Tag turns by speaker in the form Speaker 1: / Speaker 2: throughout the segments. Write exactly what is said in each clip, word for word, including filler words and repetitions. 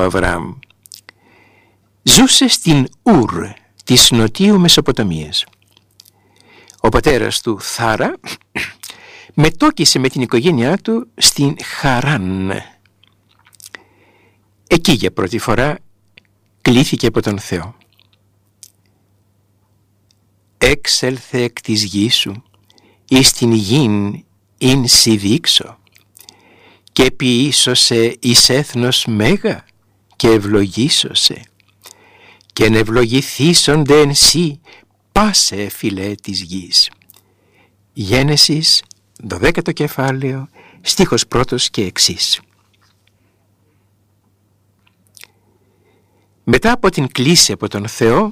Speaker 1: Αβραάμ. Ζούσε στην Ουρ της νοτίου Μεσοποταμίας. Ο πατέρας του, Θάρα, μετόκισε με την οικογένειά του στην Χαράν. Εκεί για πρώτη φορά κλήθηκε από τον Θεό. «Έξελθε εκ της γης σου, εις την γην ειν σοι δείξω, και ποιήσωσε εις έθνος μέγα, και ευλογήσωσε, και ενευλογηθήσονται εν σοι πάσε φυλέ της γης». Γένεσης, δωδέκατο κεφάλαιο, στίχος πρώτος και εξής. Μετά από την κλήση από τον Θεό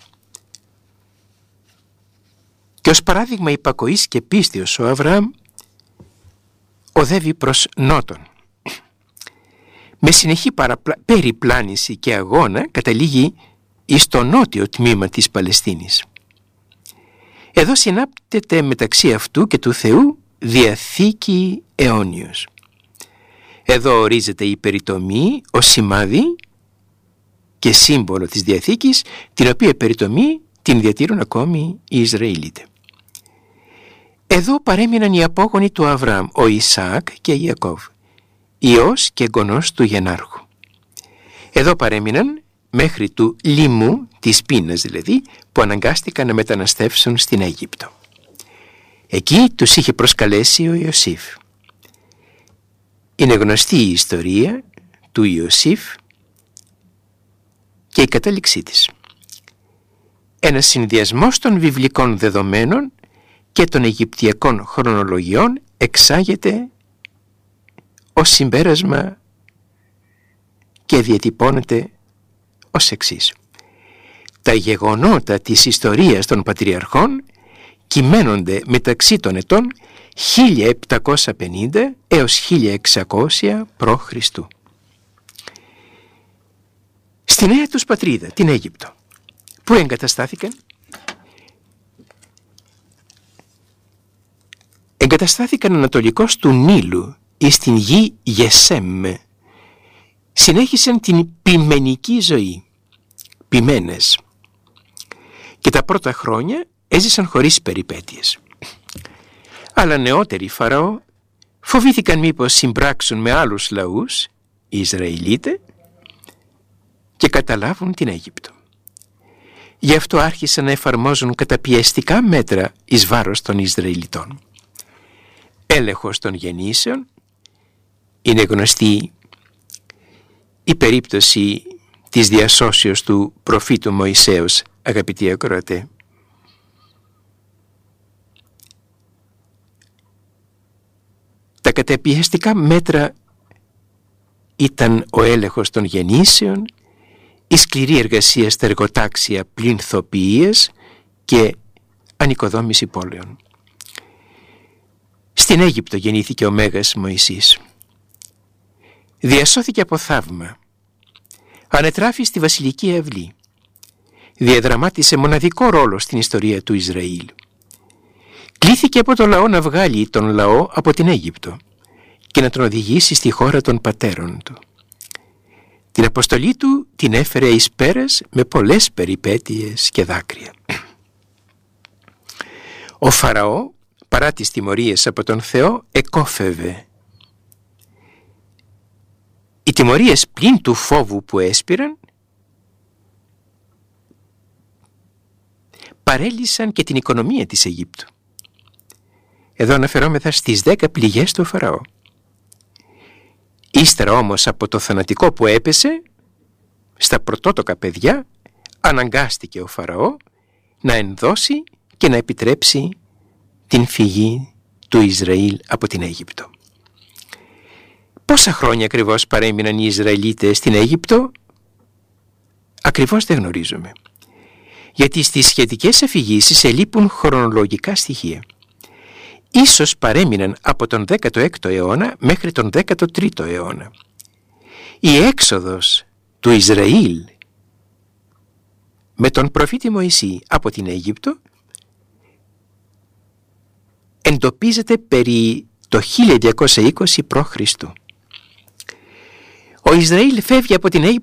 Speaker 1: και ως παράδειγμα υπακοής και πίστεως, ο Αβραάμ οδεύει προς νότον. Με συνεχή παραπλα... περιπλάνηση και αγώνα καταλήγει εις το νότιο τμήμα της Παλαιστίνης. Εδώ συνάπτεται μεταξύ αυτού και του Θεού διαθήκη αιώνιος. Εδώ ορίζεται η περιτομή ως σημάδι και σύμβολο της Διαθήκης, την οποία περιτομή την διατηρούν ακόμη οι Ισραηλίτες. Εδώ παρέμειναν οι απόγονοι του Αβραάμ, ο Ισαάκ και Ιακώβ, υιός και εγγονός του γενάρχου. Εδώ παρέμειναν μέχρι του λοιμού, της πείνας δηλαδή, που αναγκάστηκαν να μεταναστεύσουν στην Αίγυπτο. Εκεί τους είχε προσκαλέσει ο Ιωσήφ. Είναι γνωστή η ιστορία του Ιωσήφ και η κατάληξή της. Ένας συνδυασμός των βιβλικών δεδομένων και των αιγυπτιακών χρονολογιών εξάγεται ως συμπέρασμα και διατυπώνεται ως εξής. Τα γεγονότα της ιστορίας των πατριαρχών κυμαίνονται μεταξύ των ετών χίλια επτακόσια πενήντα έως χίλια εξακόσια π.Χ. Στη νέα τους πατρίδα, την Αίγυπτο, που εγκαταστάθηκαν, εγκαταστάθηκαν ανατολικώς του Νείλου εις την γη Γεσέμ. Συνέχισαν την ποιμενική ζωή, ποιμένες, και τα πρώτα χρόνια έζησαν χωρίς περιπέτειες. Αλλά νεότεροι Φαραώ φοβήθηκαν μήπως συμπράξουν με άλλους λαούς, οι Ισραηλίτες, και καταλάβουν την Αίγυπτο. Γι' αυτό άρχισαν να εφαρμόζουν καταπιεστικά μέτρα εις βάρος των Ισραηλιτών. Έλεγχος των γεννήσεων. Είναι γνωστή η περίπτωση της διασώσεως του προφήτου Μωυσέως, αγαπητοί ακροατέ. Τα καταπιεστικά μέτρα ήταν ο έλεγχος των γεννήσεων, η σκληρή εργασία στα εργοτάξια πληνθοποιίες και ανοικοδόμηση πόλεων. Στην Αίγυπτο γεννήθηκε ο Μέγας Μωυσής. Διασώθηκε από θαύμα. Ανετράφη στη βασιλική αυλή. Διαδραμάτισε μοναδικό ρόλο στην ιστορία του Ισραήλ. Κλήθηκε από το λαό να βγάλει τον λαό από την Αίγυπτο και να τον οδηγήσει στη χώρα των πατέρων του. Την αποστολή του την έφερε εις πέρας με πολλές περιπέτειες και δάκρυα. Ο Φαραώ, παρά τις τιμωρίες από τον Θεό, εκόφευε. Οι τιμωρίες πλην του φόβου που έσπηραν παρέλυσαν και την οικονομία της Αιγύπτου. Εδώ αναφερόμεθα στις δέκα πληγές του Φαραώ. Ύστερα όμως από το θανατικό που έπεσε στα πρωτότοκα παιδιά, αναγκάστηκε ο Φαραώ να ενδώσει και να επιτρέψει την φυγή του Ισραήλ από την Αίγυπτο. Πόσα χρόνια ακριβώς παρέμειναν οι Ισραηλίτες στην Αίγυπτο? Ακριβώς δεν γνωρίζουμε, γιατί στις σχετικές αφηγήσεις ελείπουν χρονολογικά στοιχεία. Ίσως παρέμειναν από τον δέκατο έκτο αιώνα μέχρι τον δέκατο τρίτο αιώνα. Η έξοδος του Ισραήλ με τον προφήτη Μωυσή από την Αίγυπτο εντοπίζεται περί το χίλια διακόσια είκοσι π.Χ. Ο Ισραήλ φεύγει από την